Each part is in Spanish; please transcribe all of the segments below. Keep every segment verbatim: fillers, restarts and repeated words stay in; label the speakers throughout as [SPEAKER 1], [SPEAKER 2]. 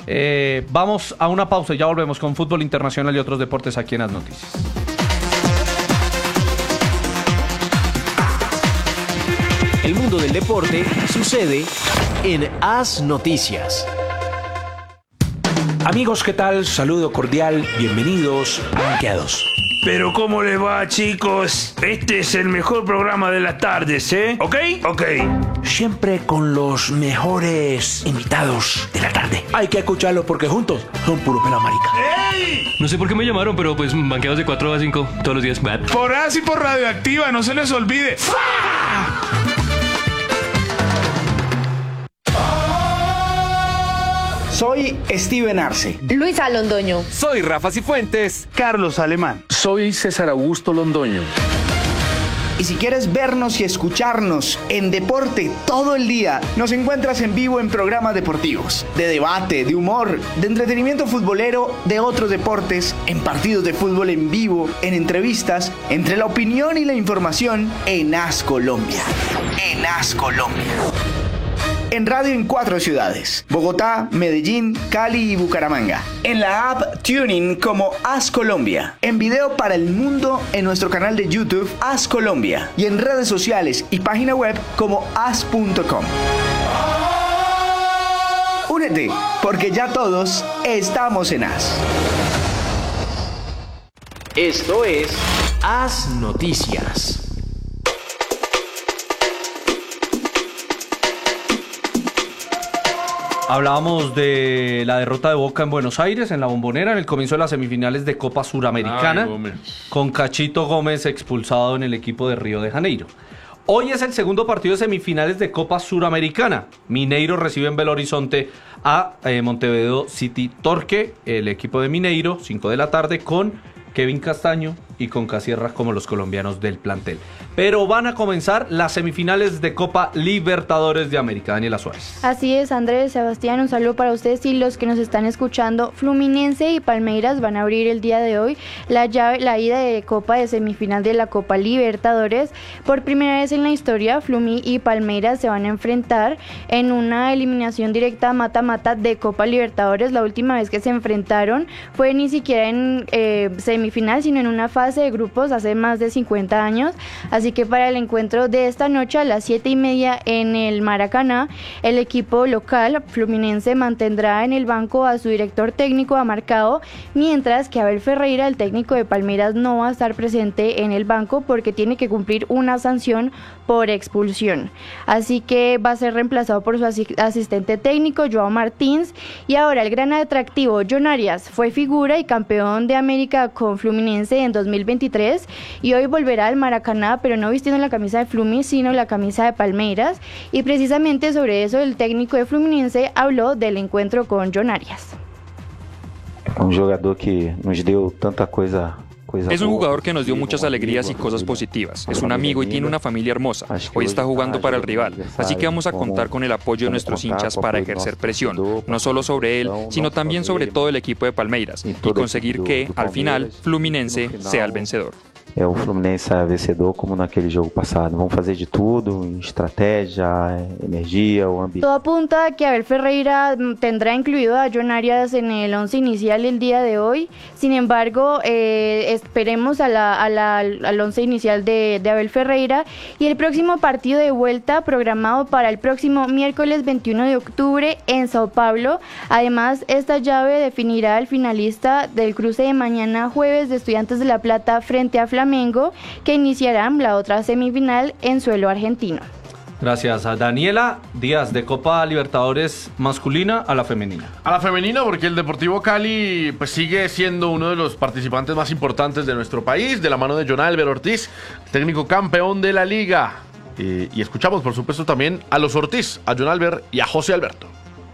[SPEAKER 1] Eh, vamos a una pausa y ya volvemos con fútbol internacional y otros deportes aquí en As Noticias.
[SPEAKER 2] El mundo del deporte sucede en As Noticias.
[SPEAKER 3] Amigos, ¿qué tal? Saludo cordial, bienvenidos a Banqueados.
[SPEAKER 4] Pero ¿cómo les va, chicos? Este es el mejor programa de las tardes, ¿eh? ¿Ok? Ok.
[SPEAKER 3] Siempre con los mejores invitados de la tarde. Hay que escucarlos porque juntos son puro pela marica.
[SPEAKER 4] ¡Ey!
[SPEAKER 5] No sé por qué me llamaron, pero pues banqueados de cuatro a cinco todos los días.
[SPEAKER 6] Por As y por Radioactiva, no se les olvide.
[SPEAKER 7] Soy Steven Arce.
[SPEAKER 8] Luisa Londoño.
[SPEAKER 9] Soy Rafa Cifuentes.
[SPEAKER 7] Carlos Alemán.
[SPEAKER 10] Soy César Augusto Londoño.
[SPEAKER 7] Y si quieres vernos y escucharnos en deporte todo el día, nos encuentras en vivo en programas deportivos, de debate, de humor, de entretenimiento futbolero, de otros deportes, en partidos de fútbol en vivo, en entrevistas, entre la opinión y la información, en As Colombia. En As Colombia. En radio en cuatro ciudades: Bogotá, Medellín, Cali y Bucaramanga. En la app Tuning como As Colombia. En video para el mundo en nuestro canal de YouTube As Colombia. Y en redes sociales y página web como as punto com. Únete, porque ya todos estamos en As.
[SPEAKER 2] Esto es As Noticias.
[SPEAKER 1] Hablábamos de la derrota de Boca en Buenos Aires, en la Bombonera, en el comienzo de las semifinales de Copa Suramericana, Ay, con Cachito Gómez expulsado en el equipo de Río de Janeiro. Hoy es el segundo partido de semifinales de Copa Suramericana. Mineiro recibe en Belo Horizonte a eh, Montevideo City Torque, el equipo de Mineiro, cinco de la tarde, con Kevin Castaño y con Casierras como los colombianos del plantel. Pero van a comenzar las semifinales de Copa Libertadores de América. Daniela Suárez.
[SPEAKER 11] Así es, Andrés, Sebastián, un saludo para ustedes y los que nos están escuchando. Fluminense y Palmeiras van a abrir el día de hoy la llave, la ida de Copa de semifinal de la Copa Libertadores. Por primera vez en la historia, Flumi y Palmeiras se van a enfrentar en una eliminación directa mata-mata de Copa Libertadores. La última vez que se enfrentaron fue ni siquiera en eh, semifinal, sino en una fase de grupos hace más de cincuenta años. Así que para el encuentro de esta noche a las siete y media en el Maracaná, el equipo local Fluminense mantendrá en el banco a su director técnico Amarcao, mientras que Abel Ferreira, el técnico de Palmeiras, no va a estar presente en el banco porque tiene que cumplir una sanción por expulsión. Así que va a ser reemplazado por su asistente técnico Joao Martins. Y ahora el gran atractivo, John Arias, fue figura y campeón de América con Fluminense en dos mil veintitrés y hoy volverá al Maracaná, pero no vistiendo la camisa de Flumi, sino la camisa de Palmeiras. Y precisamente sobre eso el técnico de Fluminense habló del encuentro con John Arias.
[SPEAKER 12] Un jugador que nos dio tanta coisa.
[SPEAKER 13] Es un jugador que nos dio muchas alegrías y cosas positivas. Es un amigo y tiene una familia hermosa. Hoy está jugando para el rival, así que vamos a contar con el apoyo de nuestros hinchas para ejercer presión, no solo sobre él, sino también sobre todo el equipo de Palmeiras, y conseguir que, al final, Fluminense sea el vencedor.
[SPEAKER 12] É o Fluminense vencedor como naquele jogo passado. Vamos fazer de tudo, em estratégia, energia, o ambiente.
[SPEAKER 11] Todo apunta a que Abel Ferreira tendrá incluido a John Arias en el once inicial el día de hoy. Sin embargo, eh, esperemos a la, a la, al once inicial de, de Abel Ferreira. Y el próximo partido de vuelta programado para el próximo miércoles veintiuno de octubre en Sao Paulo. Además, esta llave definirá al finalista del cruce de mañana jueves de Estudiantes de La Plata frente a Flamengo, que iniciarán la otra semifinal en suelo argentino.
[SPEAKER 1] Gracias a Daniela. Días de Copa Libertadores masculina a la femenina.
[SPEAKER 6] A la femenina porque el Deportivo Cali pues sigue siendo uno de los participantes más importantes de nuestro país, de la mano de John Álvaro Ortiz, técnico campeón de la liga. Y, y escuchamos por supuesto también a los Ortiz, a John Álvaro y a José Alberto.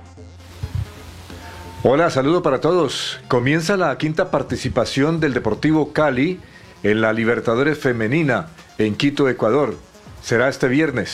[SPEAKER 14] Hola, saludo para todos. Comienza la quinta participación del Deportivo Cali en la Libertadores Femenina en Quito, Ecuador. Será este viernes.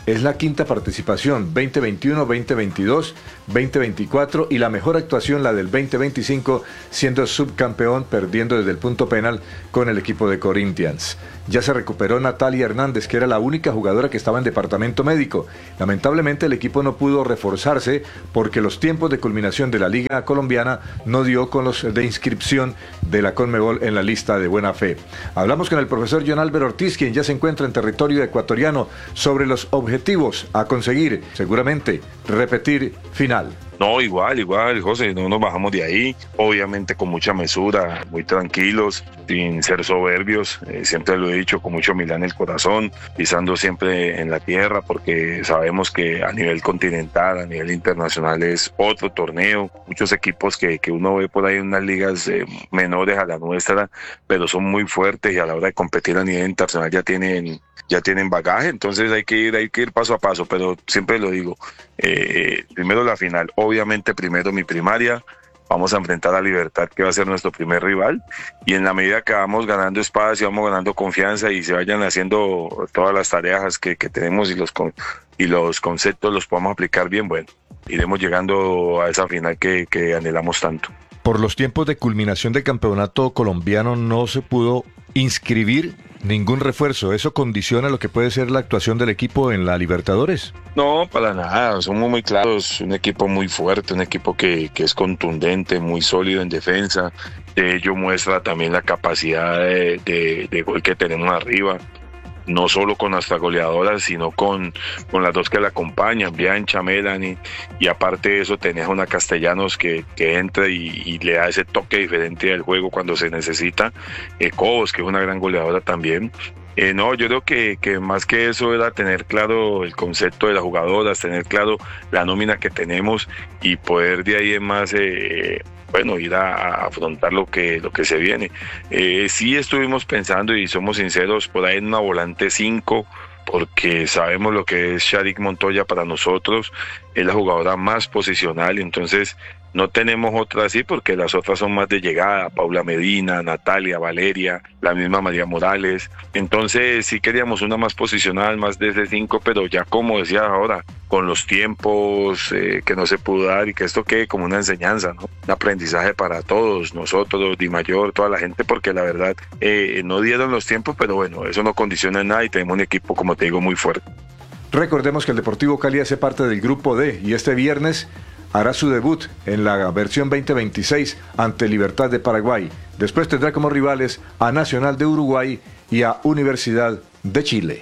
[SPEAKER 14] es la quinta participación, veinte veintiuno, veinte veintidós, veinte veinticuatro y la mejor actuación la del veinte veinticinco, siendo subcampeón perdiendo desde el punto penal con el equipo de Corinthians. Ya se recuperó Natalia Hernández, que era la única jugadora que estaba en departamento médico. Lamentablemente el equipo no pudo reforzarse porque los tiempos de culminación de la Liga Colombiana no dio con los de inscripción de la Conmebol en la lista de buena fe. Hablamos con el profesor John Álvaro Ortiz, quien ya se encuentra en territorio ecuatoriano, sobre los objetivos a conseguir, seguramente, repetir final.
[SPEAKER 8] No, igual, igual, José, no nos bajamos de ahí, obviamente con mucha mesura, muy tranquilos, sin ser soberbios, eh, siempre lo he dicho, con mucha humildad en el corazón, pisando siempre en la tierra, porque sabemos que a nivel continental, a nivel internacional es otro torneo, muchos equipos que, que uno ve por ahí en unas ligas eh, menores a la nuestra, pero son muy fuertes y a la hora de competir a nivel internacional ya tienen... ya tienen bagaje, entonces hay que ir, hay que ir paso a paso, pero siempre lo digo, eh, primero la final, obviamente primero mi primaria, vamos a enfrentar a Libertad, que va a ser nuestro primer rival, y en la medida que vamos ganando espacio, vamos ganando confianza y se vayan haciendo todas las tareas que, que tenemos y los, y los conceptos los podamos aplicar bien, bueno, iremos llegando a esa final que, que anhelamos tanto.
[SPEAKER 14] Por los tiempos de culminación del campeonato colombiano no se pudo inscribir ningún refuerzo. ¿Eso condiciona lo que puede ser la actuación del equipo en la Libertadores?
[SPEAKER 8] No, para nada, somos muy claros, un equipo muy fuerte, un equipo que, que es contundente, muy sólido en defensa, de ello muestra también la capacidad de, de, de gol que tenemos arriba, no solo con nuestras goleadoras, sino con, con las dos que la acompañan, Biancha, Melanie, y aparte de eso tenés una Castellanos que, que entra y, y le da ese toque diferente al juego cuando se necesita, eh, Cobos, que es una gran goleadora también. Eh, no, yo creo que, que más que eso era tener claro el concepto de las jugadoras, tener claro la nómina que tenemos y poder de ahí en más... Eh, bueno, ir a, a afrontar lo que, lo que se viene. Eh, sí estuvimos pensando, y somos sinceros, por ahí en una volante cinco, porque sabemos lo que es Sharik Montoya para nosotros, es la jugadora más posicional, entonces no tenemos otra así porque las otras son más de llegada, Paula Medina, Natalia, Valeria, la misma María Morales, entonces sí queríamos una más posicional, más de ese cinco, pero ya como decía ahora, con los tiempos eh, que no se pudo dar y que esto quede como una enseñanza, ¿no? Un aprendizaje para todos, nosotros, Di Mayor, toda la gente, porque la verdad eh, no dieron los tiempos, pero bueno, eso no condiciona nada y tenemos un equipo, como te digo, muy fuerte.
[SPEAKER 14] Recordemos que el Deportivo Cali hace parte del Grupo D y este viernes hará su debut en la versión veinte veintiséis ante Libertad de Paraguay. Después tendrá como rivales a Nacional de Uruguay y a Universidad de Chile.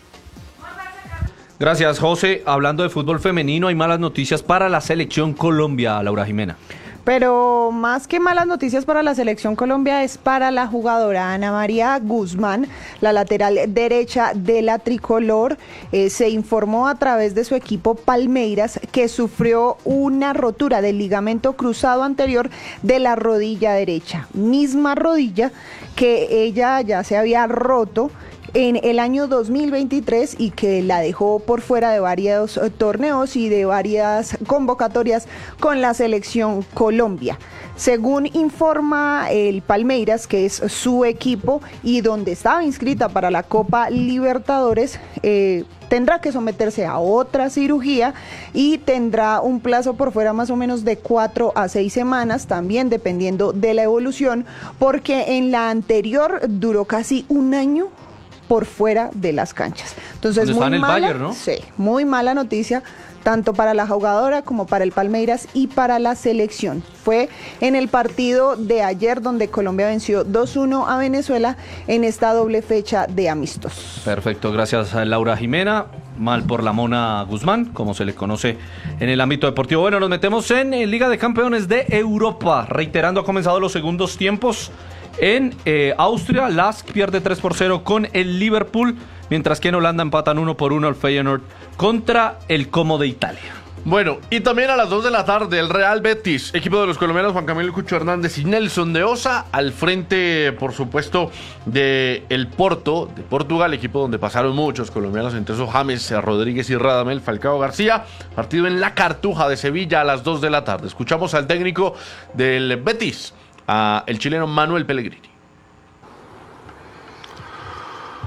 [SPEAKER 1] Gracias, José. Hablando de fútbol femenino, hay malas noticias para la selección Colombia, Laura Jimena.
[SPEAKER 15] Pero más que malas noticias para la selección Colombia es para la jugadora Ana María Guzmán, la lateral derecha de la tricolor. Eh, se informó a través de su equipo Palmeiras que sufrió una rotura del ligamento cruzado anterior de la rodilla derecha, misma rodilla que ella ya se había roto en el año dos mil veintitrés y que la dejó por fuera de varios torneos y de varias convocatorias con la selección Colombia. Según informa el Palmeiras, que es su equipo y donde estaba inscrita para la Copa Libertadores, eh, tendrá que someterse a otra cirugía y tendrá un plazo por fuera más o menos de cuatro a seis semanas, también dependiendo de la evolución, porque en la anterior duró casi un año por fuera de las canchas. Entonces, muy
[SPEAKER 1] en el
[SPEAKER 15] mala,
[SPEAKER 1] Bayern, ¿no?
[SPEAKER 15] Sí, muy mala noticia, tanto para la jugadora como para el Palmeiras y para la selección. Fue en el partido de ayer donde Colombia venció dos uno a Venezuela en esta doble fecha de amistosos.
[SPEAKER 1] Perfecto, gracias a Laura Jimena. Mal por la Mona Guzmán, como se le conoce en el ámbito deportivo. Bueno, nos metemos en, en Liga de Campeones de Europa. Reiterando, ha comenzado los segundos tiempos. En eh, Austria, Lask pierde tres por cero con el Liverpool, mientras que en Holanda empatan uno por uno el Feyenoord contra el Como de Italia.
[SPEAKER 6] Bueno, y también a las dos de la tarde, el Real Betis, equipo de los colombianos Juan Camilo Cucho Hernández y Nelson de Osa, al frente, por supuesto, de el Porto, de Portugal, equipo donde pasaron muchos colombianos, entre esos James Rodríguez y Radamel Falcao García, partido en la Cartuja de Sevilla a las dos de la tarde. Escuchamos al técnico del Betis, a el chileno Manuel Pellegrini.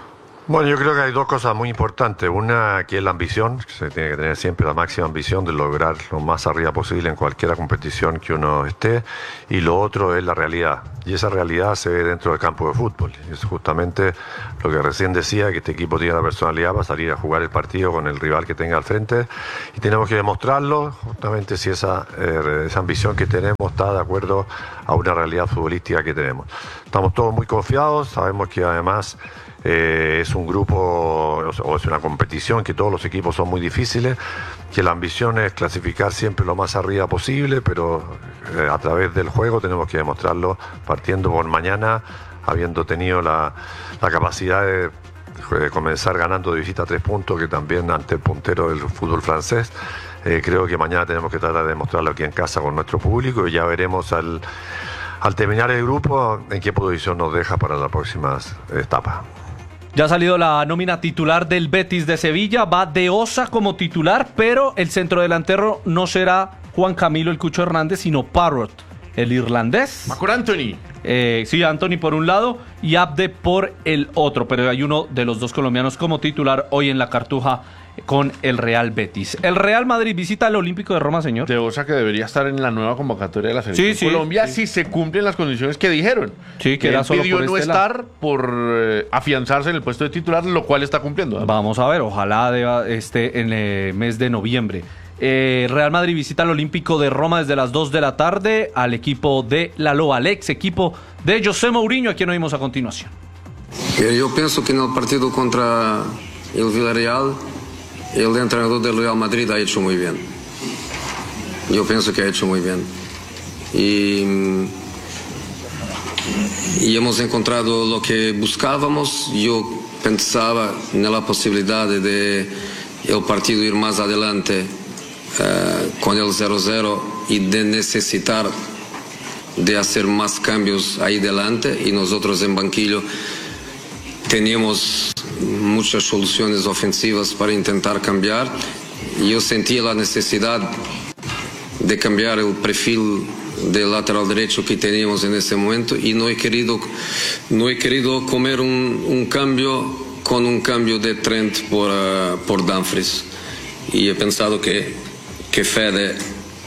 [SPEAKER 16] Bueno, yo creo que hay dos cosas muy importantes. Una, que es la ambición, que se tiene que tener siempre la máxima ambición de lograr lo más arriba posible en cualquier competición que uno esté. Y lo otro es la realidad. Y esa realidad se ve dentro del campo de fútbol. Y es justamente lo que recién decía, que este equipo tiene la personalidad para salir a jugar el partido con el rival que tenga al frente. Y tenemos que demostrarlo, justamente si esa, eh, esa ambición que tenemos está de acuerdo a una realidad futbolística que tenemos. Estamos todos muy confiados, sabemos que además... Eh, es un grupo o es una competición que todos los equipos son muy difíciles, que la ambición es clasificar siempre lo más arriba posible, pero eh, a través del juego tenemos que demostrarlo partiendo por mañana, habiendo tenido la, la capacidad de, de comenzar ganando de visita tres puntos, que también ante el puntero del fútbol francés. Eh, creo que mañana tenemos que tratar de demostrarlo aquí en casa con nuestro público y ya veremos al, al terminar el grupo en qué posición nos deja para las próximas etapas.
[SPEAKER 1] Ya ha salido la nómina titular del Betis de Sevilla, va De Osa como titular, pero el centrodelantero no será Juan Camilo el Cucho Hernández, sino Parrott, el irlandés.
[SPEAKER 6] Macor Anthony.
[SPEAKER 1] Eh, sí, Anthony por un lado y Abde por el otro, pero hay uno de los dos colombianos como titular hoy en la Cartuja con el Real Betis. El Real Madrid visita al Olímpico de Roma, señor.
[SPEAKER 6] De Osa, que debería estar en la nueva convocatoria de la selección
[SPEAKER 1] sí, sí,
[SPEAKER 6] Colombia,
[SPEAKER 1] sí.
[SPEAKER 6] si se cumplen las condiciones que dijeron.
[SPEAKER 1] Sí, que era solo
[SPEAKER 6] pidió
[SPEAKER 1] por
[SPEAKER 6] no
[SPEAKER 1] este
[SPEAKER 6] estar
[SPEAKER 1] lado.
[SPEAKER 6] por eh, afianzarse en el puesto de titular, lo cual está cumpliendo. ¿Verdad?
[SPEAKER 1] Vamos a ver, ojalá deba, esté en el mes de noviembre. Eh, Real Madrid visita al Olímpico de Roma desde las dos de la tarde al equipo de La Loa, al ex equipo de José Mourinho, a quien oímos a continuación.
[SPEAKER 17] Eu penso que no partido contra el Villarreal, el entrenador del Real Madrid ha hecho muy bien. Yo pienso que ha hecho muy bien. Y, y hemos encontrado lo que buscábamos. Yo pensaba en la posibilidad de el partido ir más adelante uh, con el cero cero y de necesitar de hacer más cambios ahí delante, y nosotros en banquillo teníamos muchas soluciones ofensivas para intentar cambiar. Yo sentí la necesidad de cambiar el perfil del lateral derecho que teníamos en ese momento, y no he querido, no he querido comer un, un cambio con un cambio de Trent por, uh, por Dumfries. Y he pensado que, que Fede,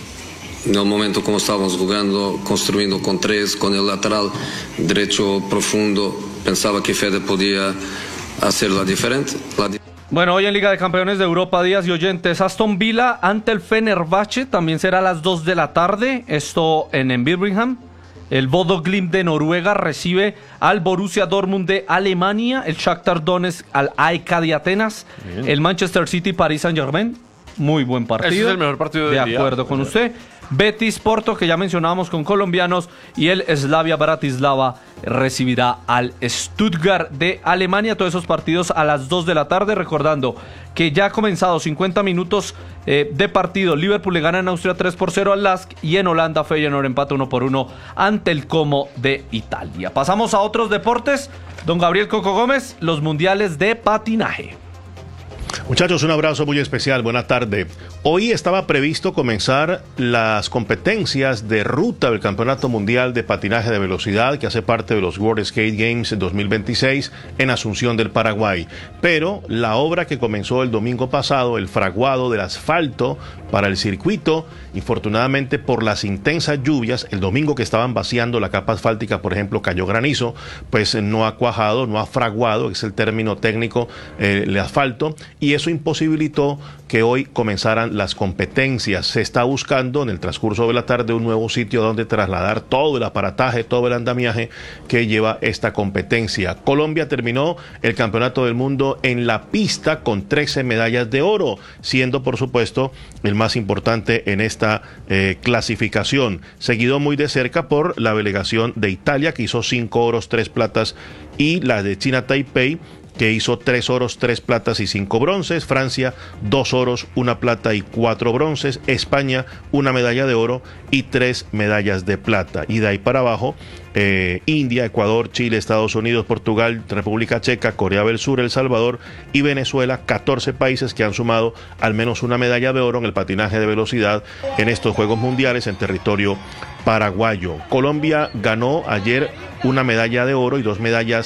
[SPEAKER 17] en el momento como estábamos jugando, construyendo con tres, con el lateral derecho profundo, pensaba que Fede podía hacer la diferente. La di-
[SPEAKER 1] Bueno, hoy en Liga de Campeones de Europa, días y oyentes, Aston Villa ante el Fenerbahce, también será a las dos de la tarde, esto en, en Birmingham. El Bodo Glimt de Noruega recibe al Borussia Dortmund de Alemania, el Shakhtar Donetsk al A E K de Atenas, bien. El Manchester City Paris Saint-Germain, muy buen partido.
[SPEAKER 6] Ese es el mejor partido del
[SPEAKER 1] De acuerdo
[SPEAKER 6] día.
[SPEAKER 1] con usted. Betis Porto, que ya mencionábamos con colombianos, y el Slavia Bratislava recibirá al Stuttgart de Alemania. Todos esos partidos a las dos de la tarde, recordando que ya ha comenzado cincuenta minutos eh, de partido. Liverpool le gana en Austria tres por cero al Lask, y en Holanda Feyenoord empata uno por uno ante el Como de Italia. Pasamos a otros deportes. Don Gabriel Coco Gómez, los mundiales de patinaje.
[SPEAKER 18] Muchachos, un abrazo muy especial, buena tarde. Hoy estaba previsto comenzar las competencias de ruta del Campeonato Mundial de Patinaje de Velocidad, que hace parte de los World Skate Games dos mil veintiséis en Asunción del Paraguay. Pero la obra que comenzó el domingo pasado, el fraguado del asfalto para el circuito, infortunadamente por las intensas lluvias, el domingo que estaban vaciando la capa asfáltica, por ejemplo, cayó granizo, pues no ha cuajado, no ha fraguado, es el término técnico, eh, el asfalto, y eso imposibilitó que hoy comenzaran las competencias. Se está buscando en el transcurso de la tarde un nuevo sitio donde trasladar todo el aparataje, todo el andamiaje que lleva esta competencia. Colombia terminó el Campeonato del Mundo en la pista con trece medallas de oro, siendo por supuesto el más importante en esta eh, clasificación, seguido muy de cerca por la delegación de Italia, que hizo cinco oros, tres platas, y la de China Taipei, que hizo tres oros, tres platas y cinco bronces. Francia, dos oros, una plata y cuatro bronces. España, una medalla de oro y tres medallas de plata. Y de ahí para abajo, eh, India, Ecuador, Chile, Estados Unidos, Portugal, República Checa, Corea del Sur, El Salvador y Venezuela, catorce países que han sumado al menos una medalla de oro en el patinaje de velocidad en estos Juegos Mundiales en territorio paraguayo. Colombia ganó ayer una medalla de oro y dos medallas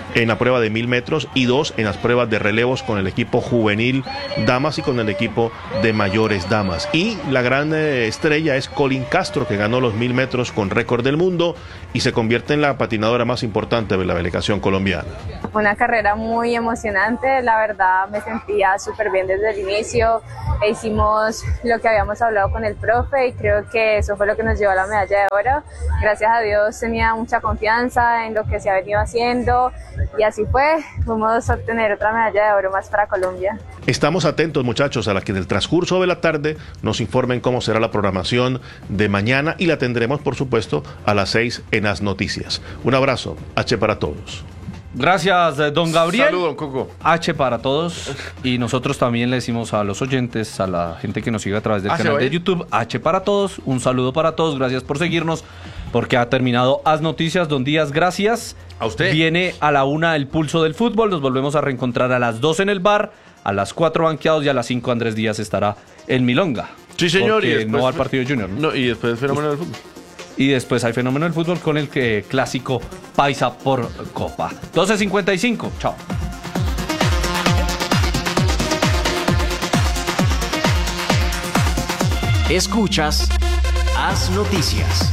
[SPEAKER 18] en la prueba de mil metros y dos en las pruebas de relevos con el equipo juvenil damas y con el equipo de mayores damas. Y la gran eh, estrella es Colin Castro, que ganó los mil metros con récord del mundo y se convierte en la patinadora más importante de la delegación colombiana.
[SPEAKER 19] Una carrera muy emocionante, la verdad me sentía súper bien desde el inicio, e hicimos lo que habíamos hablado con el profe y creo que eso fue lo que nos llevó a la medalla de oro. Gracias a Dios tenía mucha confianza en lo que se ha venido haciendo y así fue, pudimos obtener otra medalla de oro más para Colombia.
[SPEAKER 18] Estamos atentos, muchachos, a la que en el transcurso de la tarde nos informen cómo será la programación de mañana y la tendremos, por supuesto, a las seis en As Noticias. Un abrazo, H para todos.
[SPEAKER 1] Gracias, don Gabriel.
[SPEAKER 6] Saludos, don Coco.
[SPEAKER 1] H para todos. Y nosotros también le decimos a los oyentes, a la gente que nos sigue a través del
[SPEAKER 6] ¿Ah,
[SPEAKER 1] canal de YouTube, H para todos. Un saludo para todos. Gracias por seguirnos, porque ha terminado As Noticias. Don Díaz, gracias.
[SPEAKER 6] A usted.
[SPEAKER 1] Viene a la una el pulso del fútbol. Nos volvemos a reencontrar a las dos en el bar, a las cuatro banqueados y a las cinco Andrés Díaz estará en Milonga.
[SPEAKER 6] Sí, señor. Y
[SPEAKER 1] no va al partido de Junior, ¿no?
[SPEAKER 6] No, y después el fenómeno del fútbol.
[SPEAKER 1] Y después hay fenómeno del fútbol con el que clásico Paisa por Copa. doce cincuenta y cinco. Chao.
[SPEAKER 2] Escuchas As Noticias.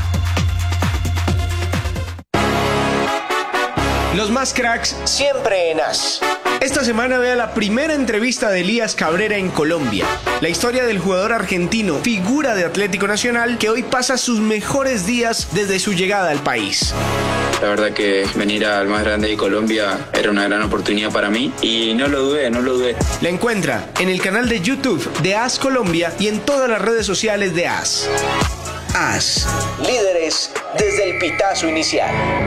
[SPEAKER 20] Los más cracks siempre en As. Esta semana vea la primera entrevista de Elías Cabrera en Colombia. La historia del jugador argentino, figura de Atlético Nacional, que hoy pasa sus mejores días desde su llegada al país.
[SPEAKER 21] La verdad que venir al más grande de Colombia era una gran oportunidad para mí y no lo dudé, no lo dudé.
[SPEAKER 20] La encuentra en el canal de YouTube de As Colombia y en todas las redes sociales de As. As, líderes desde el pitazo inicial.